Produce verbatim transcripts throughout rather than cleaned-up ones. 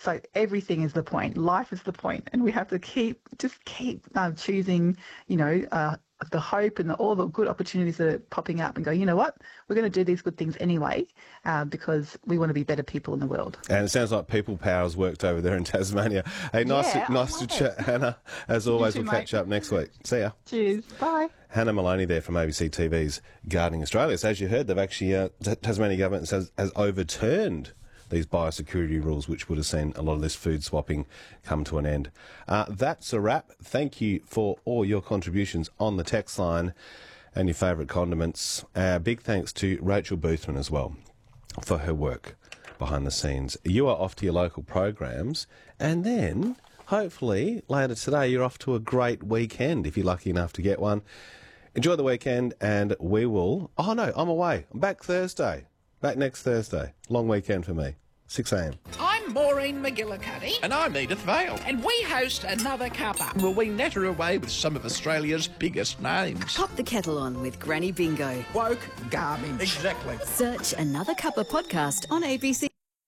So everything is the point. Life is the point, and we have to keep just keep uh, choosing, you know, uh, the hope and the, all the good opportunities that are popping up, and go, you know what, we're going to do these good things anyway, uh, because we want to be better people in the world. And it sounds like people power has worked over there in Tasmania. Hey, nice, Yeah, to, nice to chat, Hannah. As always, too, we'll catch mate. up next week. See ya. Cheers. Bye. Hannah Maloney there from A B C T V's Gardening Australia. So as you heard, they've actually, uh, T- Tasmania government has, has overturned these biosecurity rules, which would have seen a lot of this food swapping come to an end. Uh, that's a wrap. Thank you for all your contributions on the text line and your favourite condiments. Uh, big thanks to Rachel Boothman as well for her work behind the scenes. You are off to your local programs, and then hopefully later today you're off to a great weekend if you're lucky enough to get one. Enjoy the weekend, and we will... Oh, no, I'm away. I'm back Thursday. Back next Thursday. Long weekend for me. six a.m. I'm Maureen McGillicuddy. And I'm Edith Vale. And we host Another Cuppa. Will we natter away with some of Australia's biggest names? Pop the kettle on with Granny Bingo. Woke garbage. Exactly. Search Another Cuppa podcast on A B C.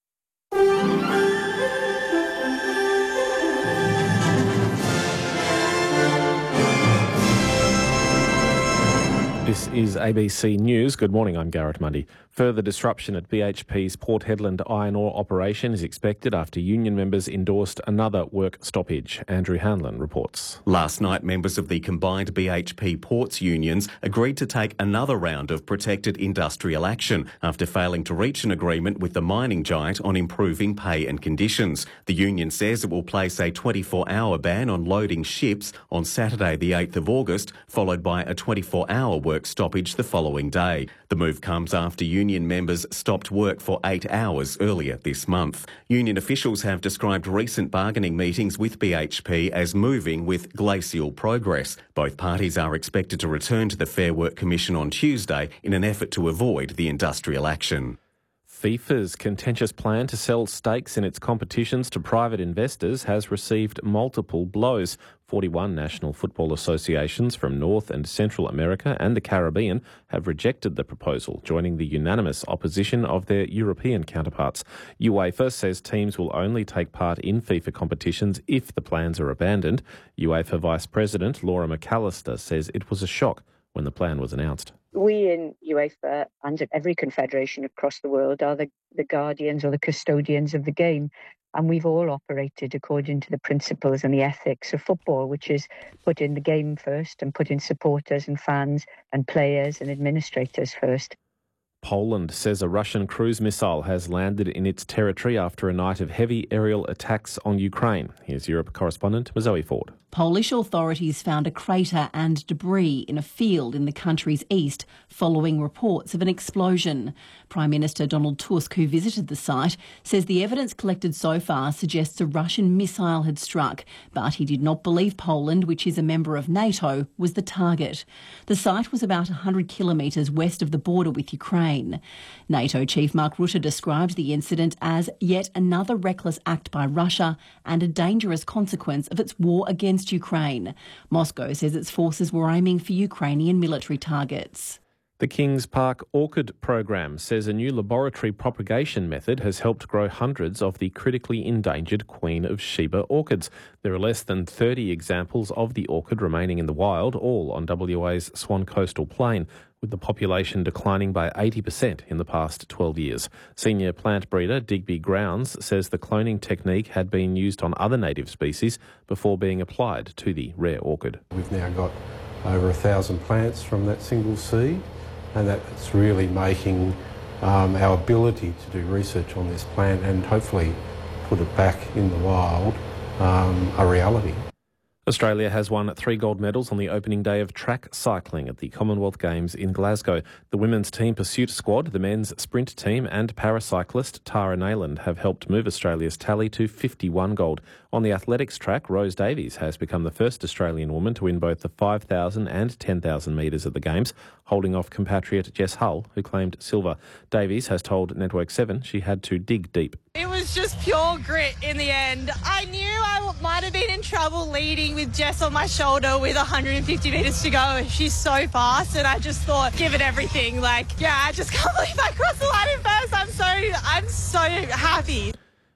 This is A B C News. Good morning, I'm Garrett Mundy. Further disruption at B H P's Port Hedland iron ore operation is expected after union members endorsed another work stoppage. Andrew Hanlon reports. Last night, members of the combined B H P Ports unions agreed to take another round of protected industrial action after failing to reach an agreement with the mining giant on improving pay and conditions. The union says it will place a twenty-four hour ban on loading ships on Saturday the eighth of August, followed by a twenty-four hour work stoppage the following day. The move comes after union members stopped work for eight hours earlier this month. Union officials have described recent bargaining meetings with B H P as moving with glacial progress. Both parties are expected to return to the Fair Work Commission on Tuesday in an effort to avoid the industrial action. FIFA's contentious plan to sell stakes in its competitions to private investors has received multiple blows. forty-one national football associations from North and Central America and the Caribbean have rejected the proposal, joining the unanimous opposition of their European counterparts. UEFA says teams will only take part in FIFA competitions if the plans are abandoned. UEFA Vice President Laura McAllister says it was a shock when the plan was announced. We in UEFA and every confederation across the world are the, the guardians or the custodians of the game. And we've all operated according to the principles and the ethics of football, which is putting the game first and putting supporters and fans and players and administrators first. Poland says a Russian cruise missile has landed in its territory after a night of heavy aerial attacks on Ukraine. Here's Europe correspondent Zoe Ford. Polish authorities found a crater and debris in a field in the country's east following reports of an explosion. Prime Minister Donald Tusk, who visited the site, says the evidence collected so far suggests a Russian missile had struck, but he did not believe Poland, which is a member of NATO, was the target. The site was about one hundred kilometres west of the border with Ukraine. NATO Chief Mark Rutte described the incident as yet another reckless act by Russia and a dangerous consequence of its war against Ukraine. Moscow says its forces were aiming for Ukrainian military targets. The Kings Park Orchid Program says a new laboratory propagation method has helped grow hundreds of the critically endangered Queen of Sheba orchids. There are less than thirty examples of the orchid remaining in the wild, all on W A's Swan Coastal Plain, with the population declining by eighty percent in the past twelve years. Senior plant breeder Digby Grounds says the cloning technique had been used on other native species before being applied to the rare orchid. We've now got over a thousand plants from that single seed, and that's really making um, our ability to do research on this plant and hopefully put it back in the wild um, a reality. Australia has won three gold medals on the opening day of track cycling at the Commonwealth Games in Glasgow. The women's team pursuit squad, the men's sprint team and paracyclist Tara Nayland have helped move Australia's tally to fifty-one gold. On the athletics track, Rose Davies has become the first Australian woman to win both the five thousand and ten thousand metres at the Games, holding off compatriot Jess Hull, who claimed silver. Davies has told Network seven she had to dig deep. It was just pure grit in the end. I knew I might have been in trouble leading with Jess on my shoulder with one hundred fifty metres to go. She's so fast, and I just thought, give it everything. Like, yeah, I just can't believe I crossed the line in first. I'm so, I'm so happy.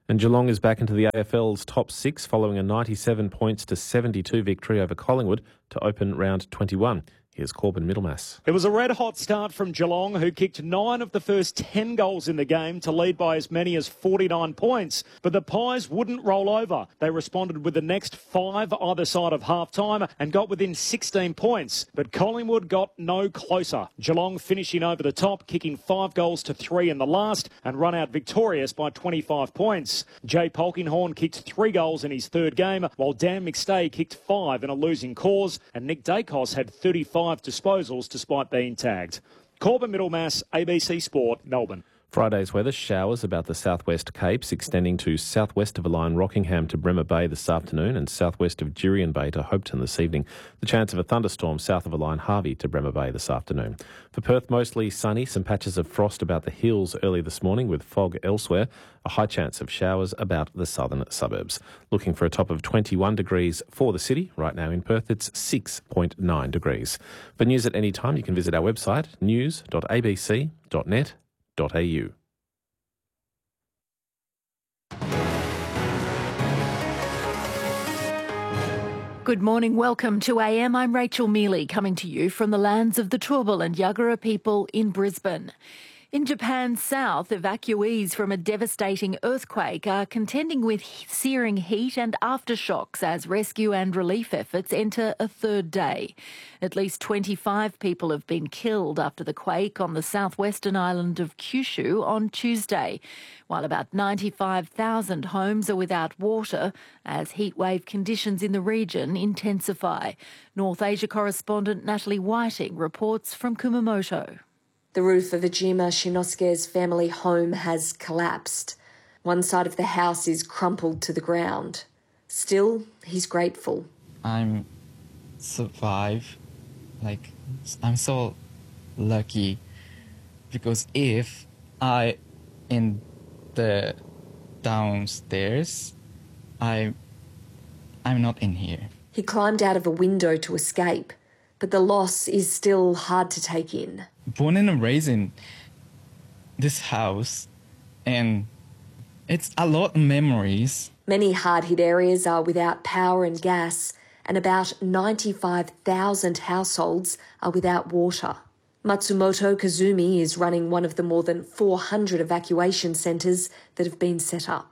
And Geelong is back into the A F L's top six following a ninety-seven points to seventy-two victory over Collingwood to open round twenty-one. Here's Corbin Middlemass. It was a red-hot start from Geelong, who kicked nine of the first ten goals in the game to lead by as many as forty-nine points. But the Pies wouldn't roll over. They responded with the next five either side of half-time and got within sixteen points. But Collingwood got no closer. Geelong finishing over the top, kicking five goals to three in the last and run out victorious by twenty-five points. Jay Polkinghorne kicked three goals in his third game, while Dan McStay kicked five in a losing cause, and Nick Dacos had thirty-five disposals despite being tagged. Corbin Middlemass, A B C Sport, Melbourne. Friday's weather, showers about the southwest Capes extending to southwest of a line Rockingham to Bremer Bay this afternoon and southwest of Jurien Bay to Hopetoun this evening. The chance of a thunderstorm south of a line Harvey to Bremer Bay this afternoon. For Perth, mostly sunny, some patches of frost about the hills early this morning with fog elsewhere. A high chance of showers about the southern suburbs. Looking for a top of twenty-one degrees for the city. Right now in Perth, it's six point nine degrees. For news at any time, you can visit our website, news dot a b c dot net dot a u. Good morning, welcome to A M. I'm Rachel Mealy, coming to you from the lands of the Turrbal and Yagara people in Brisbane. In Japan's south, evacuees from a devastating earthquake are contending with searing heat and aftershocks as rescue and relief efforts enter a third day. At least twenty-five people have been killed after the quake on the southwestern island of Kyushu on Tuesday, while about ninety-five thousand homes are without water as heatwave conditions in the region intensify. North Asia correspondent Natalie Whiting reports from Kumamoto. The roof of Ejima Shinosuke's family home has collapsed. One side of the house is crumpled to the ground. Still, he's grateful. I'm survived. Like, I'm so lucky because if I in the downstairs, I I'm not in here. He climbed out of a window to escape, but the loss is still hard to take in. Born and raised in this house, and it's a lot of memories. Many hard-hit areas are without power and gas, and about ninety-five thousand households are without water. Matsumoto Kazumi is running one of the more than four hundred evacuation centres that have been set up.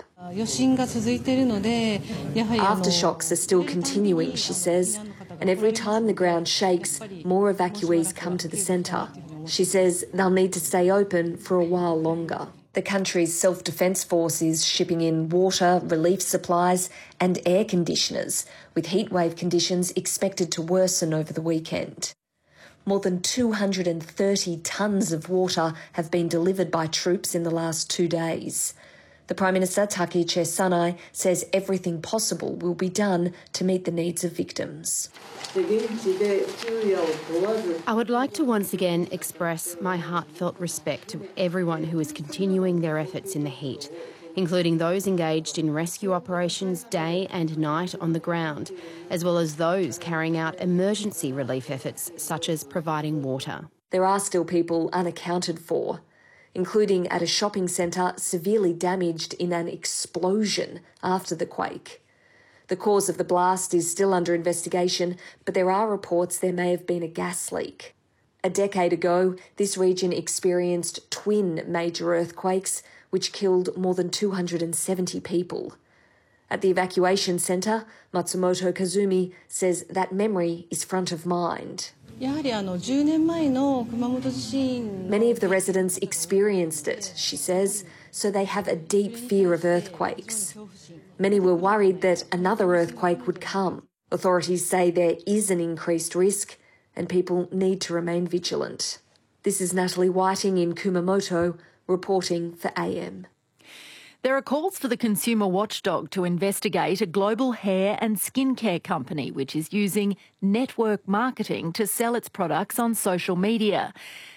Aftershocks are still continuing, she says, and every time the ground shakes, more evacuees come to the centre. She says they'll need to stay open for a while longer. The country's self-defence force is shipping in water, relief supplies and air conditioners, with heatwave conditions expected to worsen over the weekend. More than two hundred thirty tonnes of water have been delivered by troops in the last two days. The Prime Minister, Takiche Sanai, says everything possible will be done to meet the needs of victims. I would like to once again express my heartfelt respect to everyone who is continuing their efforts in the heat, including those engaged in rescue operations day and night on the ground, as well as those carrying out emergency relief efforts such as providing water. There are still people unaccounted for, including at a shopping centre severely damaged in an explosion after the quake. The cause of the blast is still under investigation, but there are reports there may have been a gas leak. A decade ago, this region experienced twin major earthquakes, which killed more than two hundred seventy people. At the evacuation centre, Matsumoto Kazumi says that memory is front of mind. Many of the residents experienced it, she says, so they have a deep fear of earthquakes. Many were worried that another earthquake would come. Authorities say there is an increased risk and people need to remain vigilant. This is Natalie Whiting in Kumamoto, reporting for A M. There are calls for the consumer watchdog to investigate a global hair and skincare company which is using network marketing to sell its products on social media.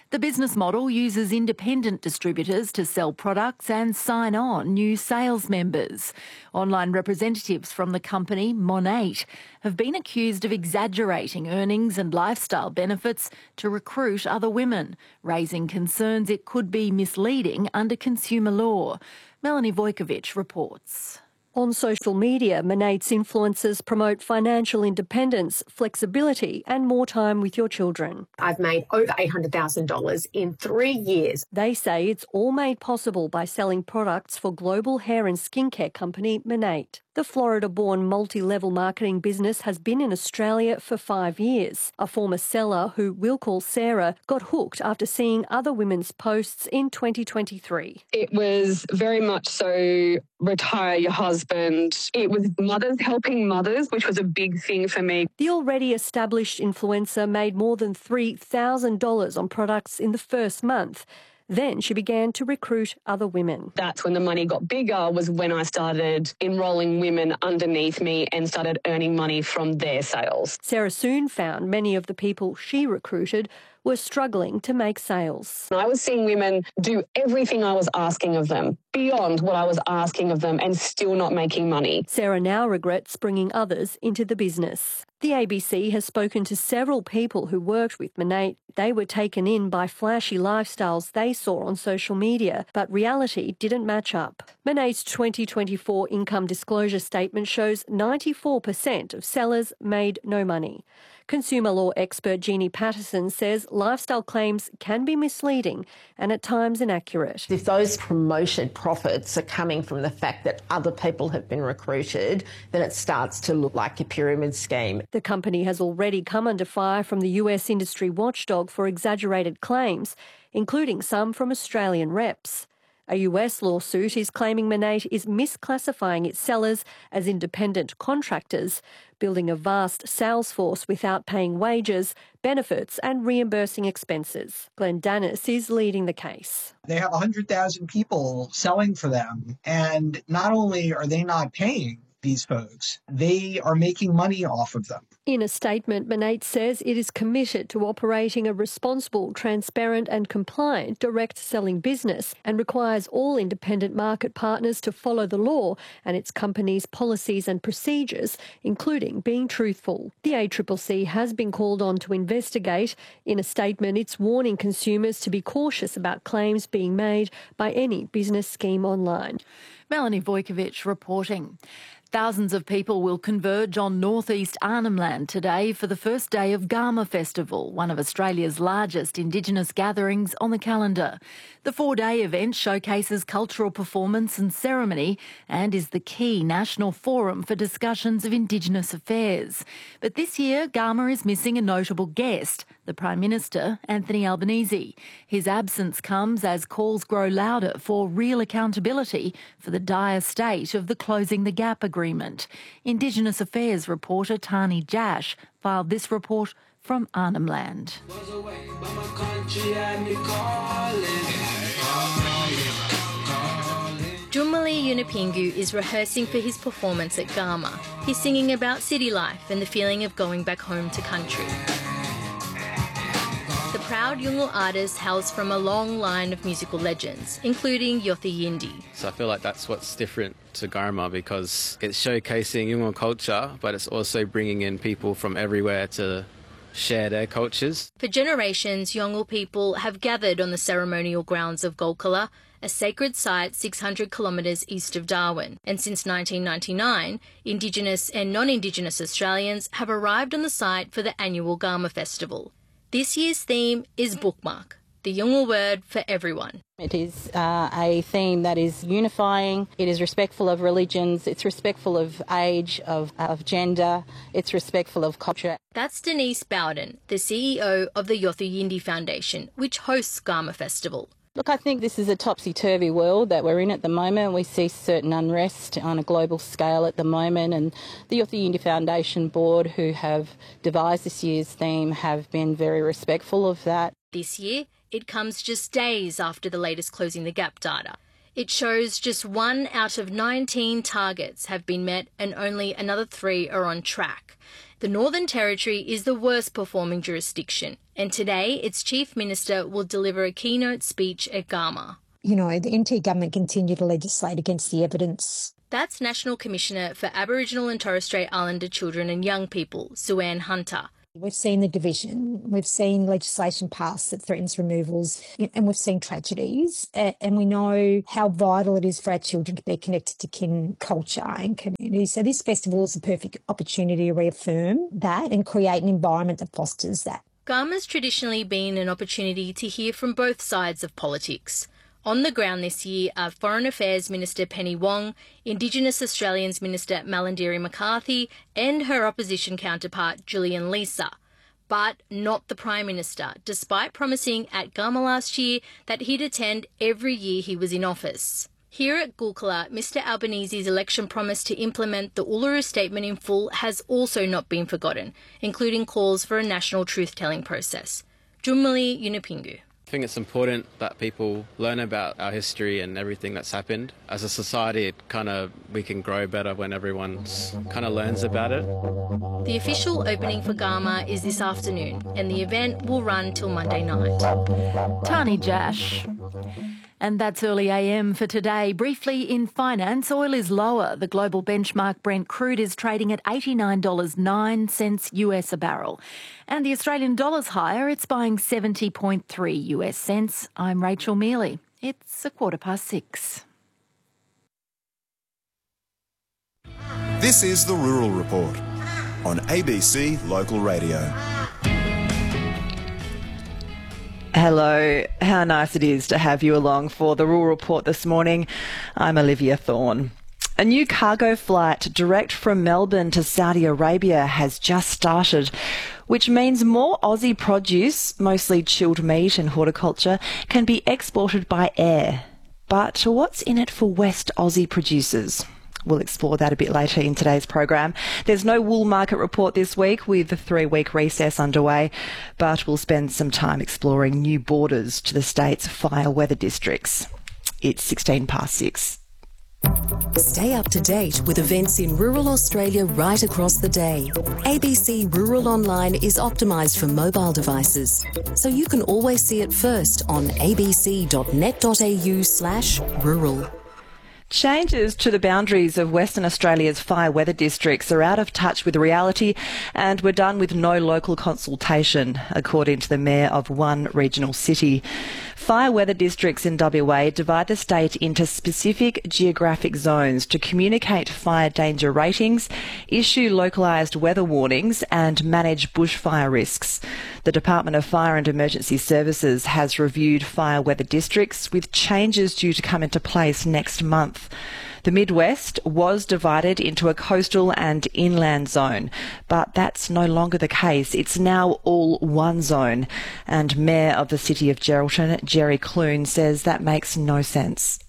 The business model uses independent distributors to sell products and sign on new sales members. Online representatives from the company, Monate, have been accused of exaggerating earnings and lifestyle benefits to recruit other women, raising concerns it could be misleading under consumer law. Melanie Vojkovic reports. On social media, Monate's influencers promote financial independence, flexibility and more time with your children. I've made over eight hundred thousand dollars in three years. They say it's all made possible by selling products for global hair and skincare company Monate. The Florida-born multi-level marketing business has been in Australia for five years. A former seller, who we'll call Sarah, got hooked after seeing other women's posts in twenty twenty-three. It was very much so retire your husband. It was mothers helping mothers, which was a big thing for me. The already established influencer made more than three thousand dollars on products in the first month. Then she began to recruit other women. That's when the money got bigger, was when I started enrolling women underneath me and started earning money from their sales. Sarah soon found many of the people she recruited were struggling to make sales. I was seeing women do everything I was asking of them, beyond what I was asking of them, and still not making money. Sarah now regrets bringing others into the business. The A B C has spoken to several people who worked with Monate. They were taken in by flashy lifestyles they saw on social media, but reality didn't match up. Monate's twenty twenty-four income disclosure statement shows ninety-four percent of sellers made no money. Consumer law expert Jeannie Patterson says lifestyle claims can be misleading and at times inaccurate. If those promoted profits are coming from the fact that other people have been recruited, then it starts to look like a pyramid scheme. The company has already come under fire from the U S industry watchdog for exaggerated claims, including some from Australian reps. A U S lawsuit is claiming Monate is misclassifying its sellers as independent contractors, building a vast sales force without paying wages, benefits and reimbursing expenses. Glenn Dennis is leading the case. They have one hundred thousand people selling for them, and not only are they not paying these folks, they are making money off of them. In a statement, Monate says it is committed to operating a responsible, transparent and compliant direct selling business and requires all independent market partners to follow the law and its company's policies and procedures, including being truthful. The A C C C has been called on to investigate. In a statement, it's warning consumers to be cautious about claims being made by any business scheme online. Melanie Vojkovic reporting. Thousands of people will converge on northeast Arnhem Land today for the first day of Garma Festival, one of Australia's largest Indigenous gatherings on the calendar. The four-day event showcases cultural performance and ceremony and is the key national forum for discussions of Indigenous affairs. But this year, Garma is missing a notable guest, the Prime Minister, Anthony Albanese. His absence comes as calls grow louder for real accountability for the dire state of the Closing the Gap agreement. Indigenous Affairs reporter Tani Jash filed this report from Arnhem Land. Jumali Yunupingu is rehearsing for his performance at Garma. He's singing about city life and the feeling of going back home to country. The proud Yolngu artist hails from a long line of musical legends, including Yothu Yindi. So I feel like that's what's different to Garma, because it's showcasing Yolngu culture, but it's also bringing in people from everywhere to share their cultures. For generations, Yolngu people have gathered on the ceremonial grounds of Golkala, a sacred site six hundred kilometres east of Darwin. And since nineteen ninety-nine, Indigenous and non-Indigenous Australians have arrived on the site for the annual Garma Festival. This year's theme is bookmark, the Yolngu word for everyone. It is uh, a theme that is unifying, it is respectful of religions, it's respectful of age, of, of gender, it's respectful of culture. That's Denise Bowden, the C E O of the Yothu Yindi Foundation, which hosts Garma Festival. Look, I think this is a topsy-turvy world that we're in at the moment. We see certain unrest on a global scale at the moment, and the Yothu Yindi Foundation Board, who have devised this year's theme, have been very respectful of that. This year, it comes just days after the latest Closing the Gap data. It shows just one out of nineteen targets have been met and only another three are on track. The Northern Territory is the worst performing jurisdiction, and today its Chief Minister will deliver a keynote speech at Garma. You know, the N T government continue to legislate against the evidence. That's National Commissioner for Aboriginal and Torres Strait Islander Children and Young People, Sue-Ann Hunter. We've seen the division, we've seen legislation passed that threatens removals, and we've seen tragedies, and we know how vital it is for our children to be connected to kin, culture and community. So this festival is a perfect opportunity to reaffirm that and create an environment that fosters that. Garma's traditionally been an opportunity to hear from both sides of politics. On the ground this year are Foreign Affairs Minister Penny Wong, Indigenous Australians Minister Malarndirri McCarthy and her opposition counterpart Julian Leeser. But not the Prime Minister, despite promising at Garma last year that he'd attend every year he was in office. Here at Gulkula, Mister Albanese's election promise to implement the Uluru Statement in full has also not been forgotten, including calls for a national truth-telling process. Jumali Yunupingu. I think it's important that people learn about our history and everything that's happened. As a society, it kind of we can grow better when everyone kind of learns about it. The official opening for Garma is this afternoon, and the event will run till Monday night. Tani Jash. And that's early A M for today. Briefly in finance, oil is lower. The global benchmark Brent crude is trading at eighty-nine dollars and nine cents U S a barrel. And the Australian dollar's higher. It's buying seventy point three U S cents. I'm Rachel Mealy. It's a quarter past six. This is the Rural Report on A B C Local Radio. Hello, how nice it is to have you along for the Rural Report this morning. I'm Olivia Thorne. A new cargo flight direct from Melbourne to Saudi Arabia has just started, which means more Aussie produce, mostly chilled meat and horticulture, can be exported by air. But what's in it for West Aussie producers? We'll explore that a bit later in today's program. There's no wool market report this week with the three-week recess underway, but we'll spend some time exploring new borders to the state's fire weather districts. It's sixteen past six. Stay up to date with events in rural Australia right across the day. A B C Rural Online is optimised for mobile devices, so you can always see it first on abc.net.au slash rural. Changes to the boundaries of Western Australia's fire weather districts are out of touch with reality and were done with no local consultation, according to the Mayor of one regional city. Fire weather districts in W A divide the state into specific geographic zones to communicate fire danger ratings, issue localised weather warnings and manage bushfire risks. The Department of Fire and Emergency Services has reviewed fire weather districts with changes due to come into place next month. The Midwest was divided into a coastal and inland zone, but that's no longer the case. It's now all one zone. And Mayor of the City of Geraldton, Jerry Clune, says that makes no sense.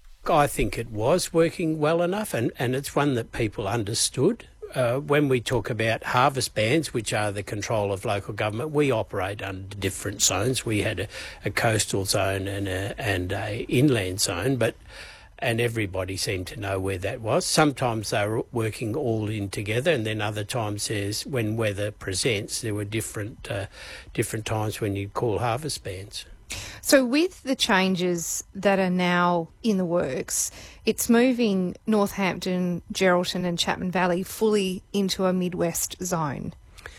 I think it was working well enough, and, and it's one that people understood. Uh, when we talk about harvest bans, which are the control of local government, we operate under different zones. We had a, a coastal zone and a, and a inland zone, but and everybody seemed to know where that was. Sometimes they were working all in together, and then other times there's, when weather presents, there were different uh, different times when you'd call harvest bans. So with the changes that are now in the works, it's moving Northampton, Geraldton and Chapman Valley fully into a Midwest zone.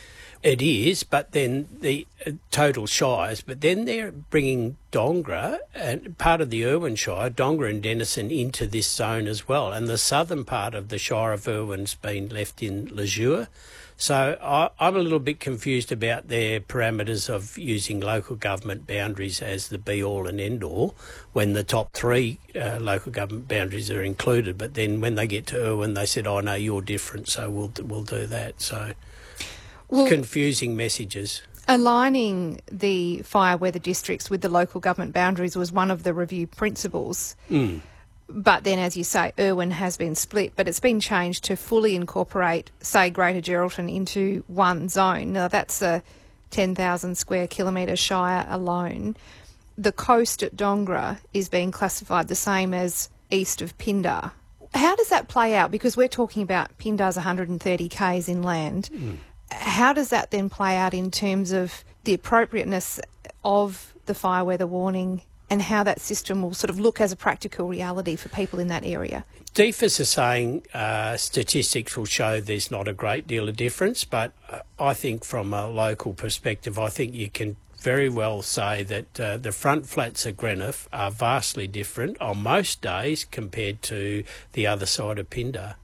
It is, but then the uh, total shires, but then they're bringing Dongra and part of the Irwin Shire, Dongra and Denison, into this zone as well. And the southern part of the Shire of Irwin's been left in Leisure. So I, I'm a little bit confused about their parameters of using local government boundaries as the be-all and end-all when the top three uh, local government boundaries are included. But then when they get to Irwin, they said, oh, no, you're different, so we'll we'll do that. So well, confusing messages. Aligning the fire weather districts with the local government boundaries was one of the review principles. Mm. But then, as you say, Irwin has been split, but it's been changed to fully incorporate, say, Greater Geraldton into one zone. Now, that's a ten thousand square kilometre shire alone. the coast at Dongra is being classified the same as east of Pindar. How does that play out? Because we're talking about Pindar's one hundred thirty kays inland. Mm. How does that then play out in terms of the appropriateness of the fire weather warning and how that system will sort of look as a practical reality for people in that area? D F A S are saying uh, statistics will show there's not a great deal of difference, but uh, I think from a local perspective, I think you can very well say that uh, the front flats of Greenough are vastly different on most days compared to the other side of Pindar.